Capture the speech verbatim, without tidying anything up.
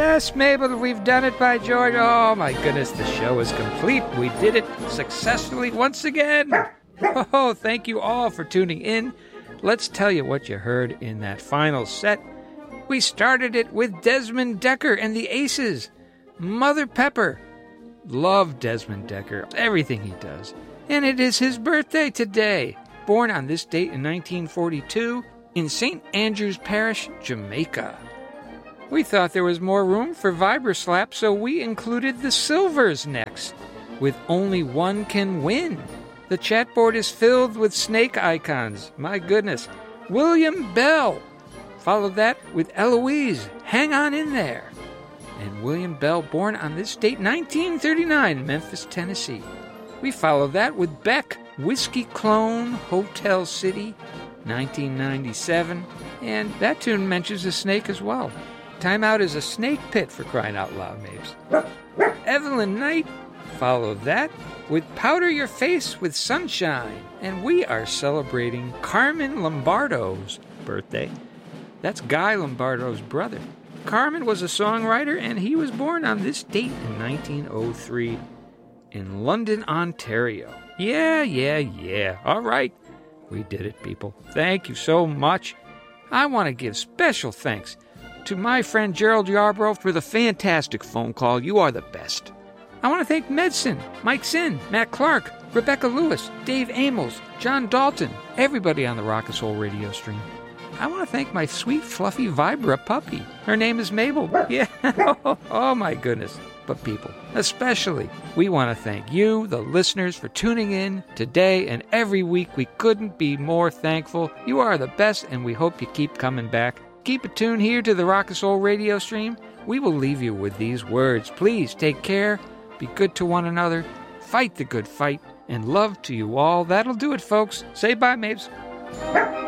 Yes, Mabel, we've done it, by George. Oh, my goodness, the show is complete. We did it successfully once again. Oh, thank you all for tuning in. Let's tell you what you heard in that final set. We started it with Desmond Decker and the Aces. Mother Pepper. Love Desmond Decker, everything he does. And it is his birthday today. Born on this date in nineteen forty-two in Saint Andrews Parish, Jamaica. We thought there was more room for Vibraslap, so we included the Silvers next, with Only One Can Win. The chat board is filled with snake icons. My goodness. William Bell. Followed that with Eloise. Hang on in there. And William Bell, born on this date, nineteen thirty-nine, in Memphis, Tennessee. We follow that with Beck, Whiskey Clone, Hotel City, nineteen ninety-seven. And that tune mentions a snake as well. Time Out is a snake pit, for crying out loud, Mabes. Evelyn Knight, follow that with Powder Your Face with Sunshine. And we are celebrating Carmen Lombardo's birthday. That's Guy Lombardo's brother. Carmen was a songwriter, and he was born on this date in nineteen oh three in London, Ontario. Yeah, yeah, yeah. All right. We did it, people. Thank you so much. I want to give special thanks to my friend Gerald Yarbrough for the fantastic phone call. You are the best. I want to thank Medson, Mike Zinn, Matt Clark, Rebecca Lewis, Dave Amos, John Dalton, everybody on the Rock and Soul radio stream. I want to thank my sweet, fluffy Vibra puppy. Her name is Mabel. Yeah. Oh, my goodness. But people, especially, we want to thank you, the listeners, for tuning in today and every week. We couldn't be more thankful. You are the best, and we hope you keep coming back. Keep it tuned here to the Rock and Soul radio stream. We will leave you with these words. Please take care, be good to one another, fight the good fight, and love to you all. That'll do it, folks. Say bye, Mabes.